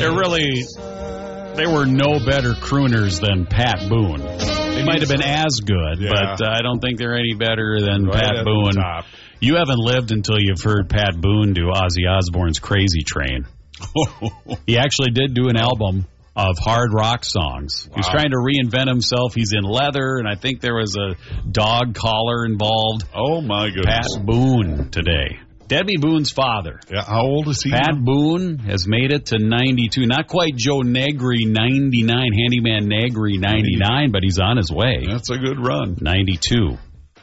They were no better crooners than Pat Boone. They might have been as good, but I don't think they're any better than Pat Boone. You haven't lived until you've heard Pat Boone do Ozzy Osbourne's Crazy Train. He actually did do an album of hard rock songs. He's trying to reinvent himself. He's in leather, and I think there was a dog collar involved. Oh, my goodness. Pat Boone today. Debbie Boone's father. Yeah, how old is he? Pat Boone has made it to 92. Not quite Joe Negri, 99, Handyman Negri, 99, but he's on his way. That's a good run. 92.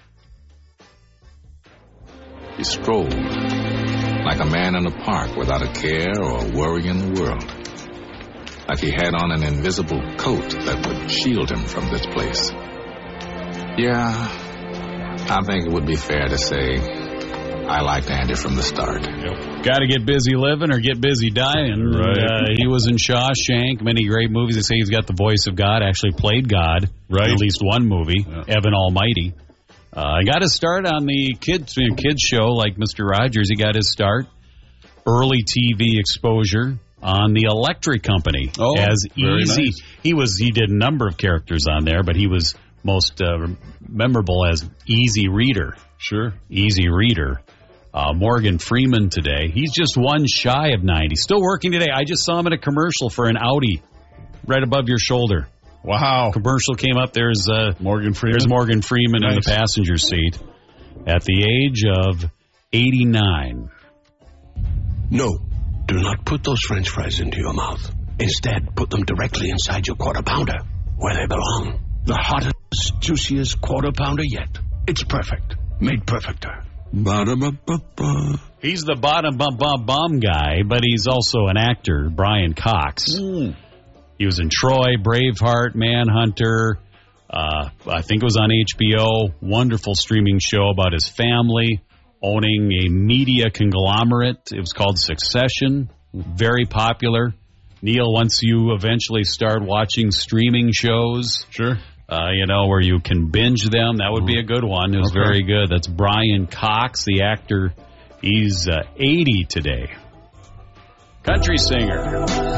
He strolled like a man in a park without a care or worry in the world. Like he had on an invisible coat that would shield him from this place. Yeah, I think it would be fair to say I liked Andy from the start. Got to get busy living or get busy dying. Right. He was in Shawshank, many great movies. They say he's got the voice of God, actually played God in at least one movie, Evan Almighty. He got his start on the kids show like Mr. Rogers. He got his start. Early TV exposure on the Electric Company as Easy. Nice. He did a number of characters on there, but he was most memorable as Easy Reader. Sure. Easy Reader. Morgan Freeman today. He's just one shy of 90. Still working today. I just saw him in a commercial for an Audi right above your shoulder. Wow. Commercial came up. There's Morgan Freeman. There's Morgan Freeman in the passenger seat at the age of 89. No, do not put those French fries into your mouth. Instead, put them directly inside your Quarter Pounder, where they belong. The hottest, juiciest Quarter Pounder yet. It's perfect. Made perfecter. He's the bottom bum guy, but he's also an actor, Brian Cox. He was in Troy, Braveheart, Manhunter. I think it was on HBO. Wonderful streaming show about his family owning a media conglomerate. It was called Succession. Very popular. Neil, once you eventually start watching streaming shows, where you can binge them, that would be a good one. It was very good. That's Brian Cox, the actor. He's 80 today. Country singer.